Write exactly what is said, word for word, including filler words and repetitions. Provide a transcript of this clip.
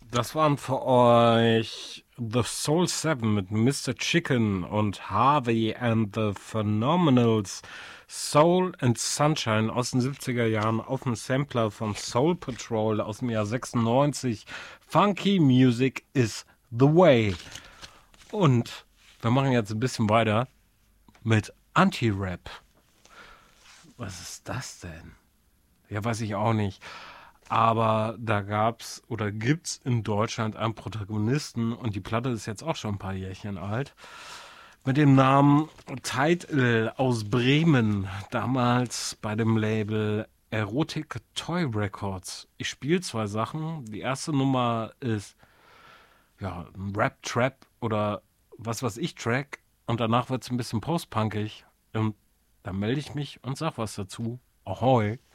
Das waren für euch The Soul Seven mit Mister Chicken und Harvey and the Phenomenals. Soul and Sunshine aus den siebziger Jahren auf dem Sampler von Soul Patrol aus dem Jahr sechsundneunzig. Funky Music is the way. Und wir machen jetzt ein bisschen weiter mit Anti-Rap. Was ist das denn? Ja, weiß ich auch nicht. Aber da gab's oder gibt's in Deutschland einen Protagonisten und die Platte ist jetzt auch schon ein paar Jährchen alt. Mit dem Namen Title aus Bremen. Damals bei dem Label Erotic Toy Records. Ich spiele zwei Sachen. Die erste Nummer ist ja ein Rap-Trap oder was weiß ich Track. Und danach wird's ein bisschen postpunkig. Und dann melde ich mich und sag was dazu. Ahoi.